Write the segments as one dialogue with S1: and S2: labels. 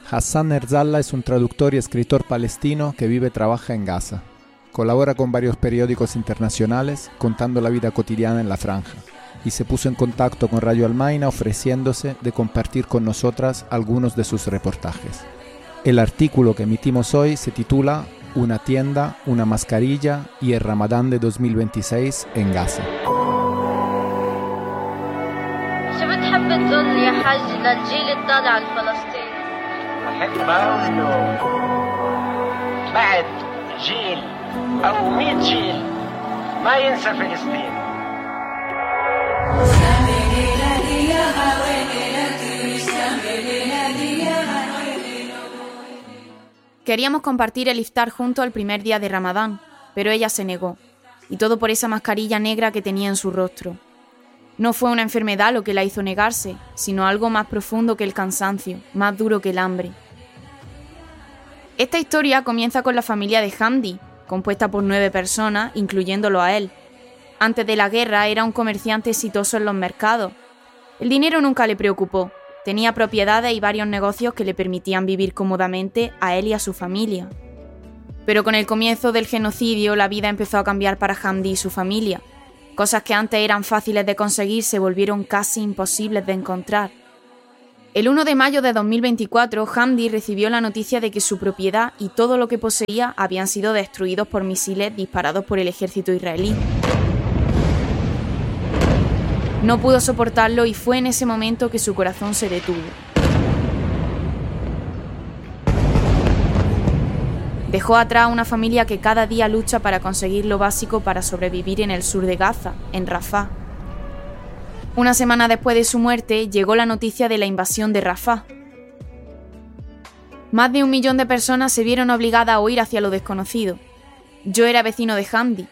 S1: Hassan Erzalla es un traductor y escritor palestino que vive y trabaja en Gaza. Colabora con varios periódicos internacionales contando la vida cotidiana en la franja y se puso en contacto con Radio Almaina ofreciéndose de compartir con nosotras algunos de sus reportajes. El artículo que emitimos hoy se titula Una tienda, una mascarilla y el Ramadán de 2026 en Gaza.
S2: شو بتحب تقول يا حاج للجيل الطالع الفلسطيني؟
S3: بحب أقول له بعد جيل أو 100 جيل ما ينسى فلسطين.
S4: Queríamos compartir el iftar junto al primer día de Ramadán, pero ella se negó, y todo por esa mascarilla negra que tenía en su rostro. No fue una enfermedad lo que la hizo negarse, sino algo más profundo que el cansancio, más duro que el hambre. Esta historia comienza con la familia de Hamdi, compuesta por 9 personas, incluyéndolo a él. Antes de la guerra era un comerciante exitoso en los mercados. El dinero nunca le preocupó. Tenía propiedades y varios negocios que le permitían vivir cómodamente a él y a su familia. Pero con el comienzo del genocidio, la vida empezó a cambiar para Hamdi y su familia. Cosas que antes eran fáciles de conseguir se volvieron casi imposibles de encontrar. El 1 de mayo de 2024, Hamdi recibió la noticia de que su propiedad y todo lo que poseía habían sido destruidos por misiles disparados por el ejército israelí. No pudo soportarlo y fue en ese momento que su corazón se detuvo. Dejó atrás una familia que cada día lucha para conseguir lo básico para sobrevivir en el sur de Gaza, en Rafah. Una semana después de su muerte, llegó la noticia de la invasión de Rafah. Más de 1 millón de personas se vieron obligadas a huir hacia lo desconocido. Yo era vecino de Hamdi.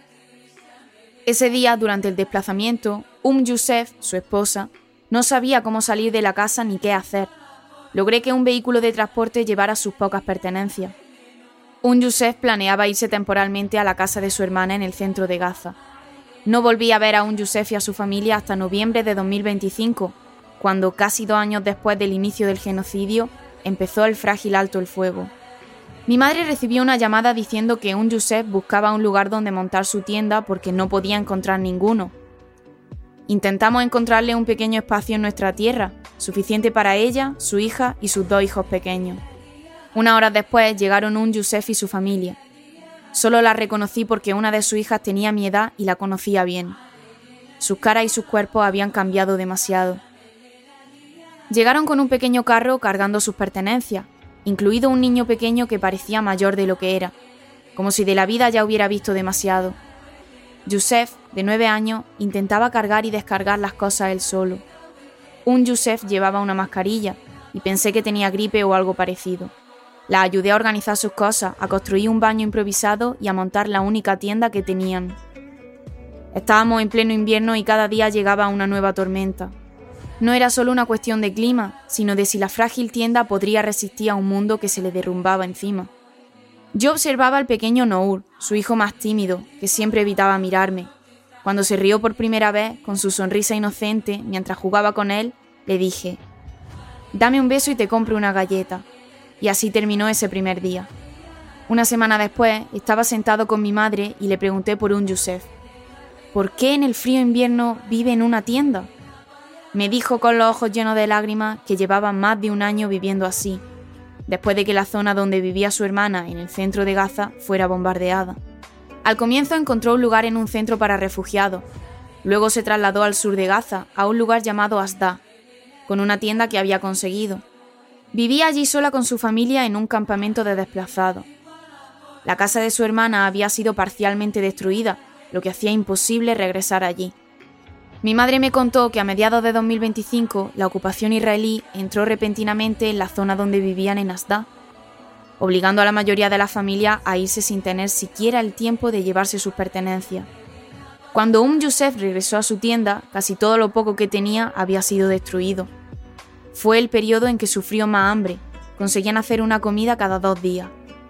S4: Ese día, durante el desplazamiento, Youssef, su esposa, no sabía cómo salir de la casa ni qué hacer. Logré que un vehículo de transporte llevara sus pocas pertenencias. Youssef planeaba irse temporalmente a la casa de su hermana en el centro de Gaza. No volví a ver a Youssef y a su familia hasta noviembre de 2025, cuando, casi 2 años después del inicio del genocidio, empezó el frágil alto el fuego. Mi madre recibió una llamada diciendo que Youssef buscaba un lugar donde montar su tienda porque no podía encontrar ninguno. Intentamos encontrarle un pequeño espacio en nuestra tierra, suficiente para ella, su hija y sus 2 hijos pequeños. Unas horas después llegaron Youssef y su familia. Solo la reconocí porque una de sus hijas tenía mi edad y la conocía bien. Sus caras y sus cuerpos habían cambiado demasiado. Llegaron con un pequeño carro cargando sus pertenencias, incluido un niño pequeño que parecía mayor de lo que era, como si de la vida ya hubiera visto demasiado. Youssef, de 9 años, intentaba cargar y descargar las cosas él solo. Youssef llevaba una mascarilla y pensé que tenía gripe o algo parecido. La ayudé a organizar sus cosas, a construir un baño improvisado y a montar la única tienda que tenían. Estábamos en pleno invierno y cada día llegaba una nueva tormenta. No era solo una cuestión de clima, sino de si la frágil tienda podría resistir a un mundo que se le derrumbaba encima. Yo observaba al pequeño Nour, su hijo más tímido, que siempre evitaba mirarme. Cuando se rió por primera vez, con su sonrisa inocente, mientras jugaba con él, le dije: «Dame un beso y te compro una galleta». Y así terminó ese primer día. Una semana después, estaba sentado con mi madre y le pregunté por Youssef. ¿Por qué en el frío invierno vive en una tienda? Me dijo con los ojos llenos de lágrimas que llevaba más de 1 año viviendo así, después de que la zona donde vivía su hermana, en el centro de Gaza, fuera bombardeada. Al comienzo encontró un lugar en un centro para refugiados. Luego se trasladó al sur de Gaza, a un lugar llamado Asda, con una tienda que había conseguido. Vivía allí sola con su familia en un campamento de desplazados. La casa de su hermana había sido parcialmente destruida, lo que hacía imposible regresar allí. Mi madre me contó que a mediados de 2025 la ocupación israelí entró repentinamente en la zona donde vivían en Asda, obligando a la mayoría de la familia a irse sin tener siquiera el tiempo de llevarse sus pertenencias. Cuando Youssef regresó a su tienda, casi todo lo poco que tenía había sido destruido. Fue el periodo en que sufrió más hambre. Conseguían hacer una comida cada 2 días.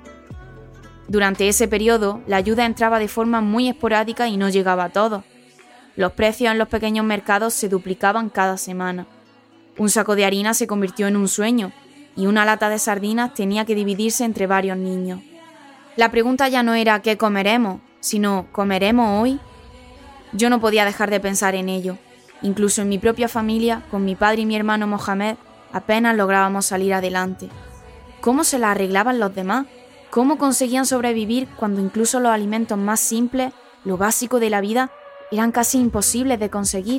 S4: Durante ese periodo, la ayuda entraba de forma muy esporádica y no llegaba a todos. Los precios en los pequeños mercados se duplicaban cada semana. Un saco de harina se convirtió en un sueño, y una lata de sardinas tenía que dividirse entre varios niños. La pregunta ya no era ¿qué comeremos?, sino ¿comeremos hoy? Yo no podía dejar de pensar en ello. Incluso en mi propia familia, con mi padre y mi hermano Mohamed, apenas lográbamos salir adelante. ¿Cómo se la arreglaban los demás? ¿Cómo conseguían sobrevivir cuando incluso los alimentos más simples, lo básico de la vida, eran casi imposibles de conseguir?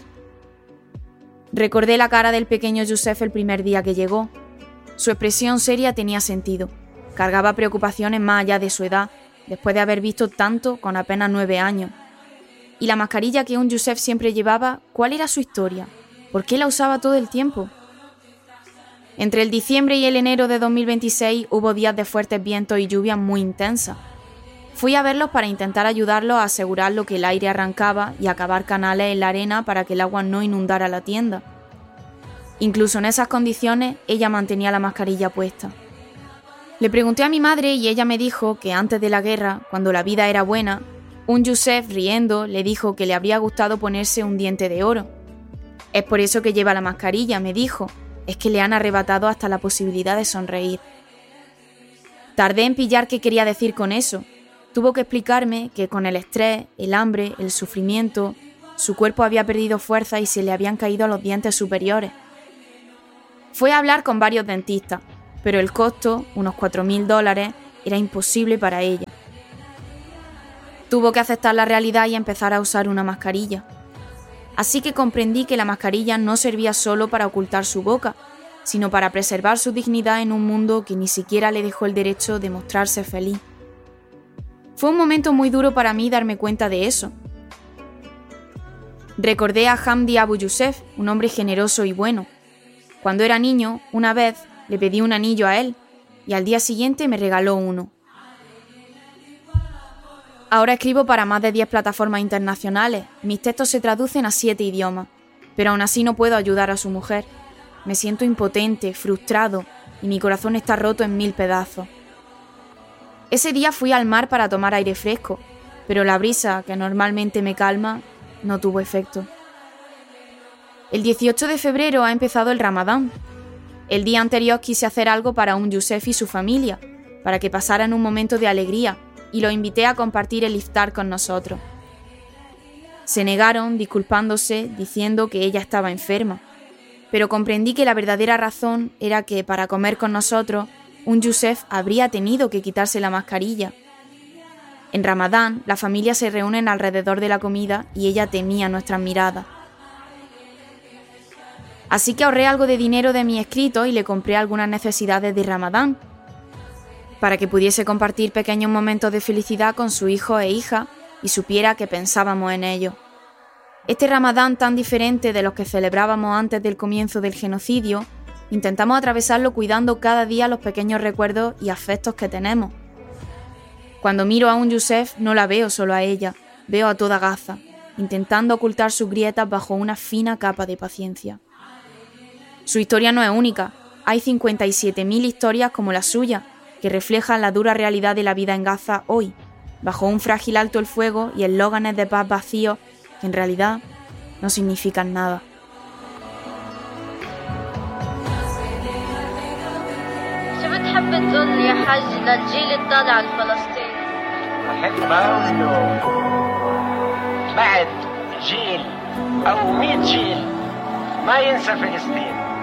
S4: Recordé la cara del pequeño Youssef el primer día que llegó. Su expresión seria tenía sentido. Cargaba preocupaciones más allá de su edad, después de haber visto tanto con apenas 9 años. Y la mascarilla que Youssef siempre llevaba, ¿cuál era su historia? ¿Por qué la usaba todo el tiempo? Entre el diciembre y el enero de 2026 hubo días de fuertes vientos y lluvias muy intensas. Fui a verlos para intentar ayudarlos a asegurar que el aire arrancaba y a cavar canales en la arena para que el agua no inundara la tienda. Incluso en esas condiciones, ella mantenía la mascarilla puesta. Le pregunté a mi madre y ella me dijo que antes de la guerra, cuando la vida era buena, Youssef, riendo, le dijo que le habría gustado ponerse un diente de oro. Es por eso que lleva la mascarilla, me dijo. Es que le han arrebatado hasta la posibilidad de sonreír. Tardé en pillar qué quería decir con eso. Tuvo que explicarme que con el estrés, el hambre, el sufrimiento, su cuerpo había perdido fuerza y se le habían caído los dientes superiores. Fue a hablar con varios dentistas, pero el costo, unos $4.000, era imposible para ella. Tuvo que aceptar la realidad y empezar a usar una mascarilla. Así que comprendí que la mascarilla no servía solo para ocultar su boca, sino para preservar su dignidad en un mundo que ni siquiera le dejó el derecho de mostrarse feliz. Fue un momento muy duro para mí darme cuenta de eso. Recordé a Hamdi Abu Youssef, un hombre generoso y bueno. Cuando era niño, una vez le pedí un anillo a él y al día siguiente me regaló uno. Ahora escribo para más de 10 plataformas internacionales, mis textos se traducen a 7 idiomas, pero aún así no puedo ayudar a su mujer. Me siento impotente, frustrado, y mi corazón está roto en 1000 pedazos. Ese día fui al mar para tomar aire fresco, pero la brisa, que normalmente me calma, no tuvo efecto. El 18 de febrero ha empezado el Ramadán. El día anterior quise hacer algo para Youssef y su familia, para que pasaran un momento de alegría, y lo invité a compartir el iftar con nosotros. Se negaron, disculpándose, diciendo que ella estaba enferma, pero comprendí que la verdadera razón era que para comer con nosotros, Youssef habría tenido que quitarse la mascarilla. En Ramadán, la familia se reúne alrededor de la comida y ella temía nuestras miradas. Así que ahorré algo de dinero de mi escrito y le compré algunas necesidades de Ramadán, para que pudiese compartir pequeños momentos de felicidad con su hijo e hija y supiera que pensábamos en ellos. Este Ramadán tan diferente de los que celebrábamos antes del comienzo del genocidio, intentamos atravesarlo cuidando cada día los pequeños recuerdos y afectos que tenemos. Cuando miro a Youssef no la veo solo a ella, veo a toda Gaza, intentando ocultar sus grietas bajo una fina capa de paciencia. Su historia no es única, hay 57.000 historias como la suya, que reflejan la dura realidad de la vida en Gaza hoy, bajo un frágil alto el fuego y eslóganes de paz vacíos que en realidad no significan nada.
S2: بتحب تقول يا حاج للجيل الطالع الفلسطيني؟
S3: بحب أقول له بعد جيل أو 100 جيل ما ينسى فلسطين.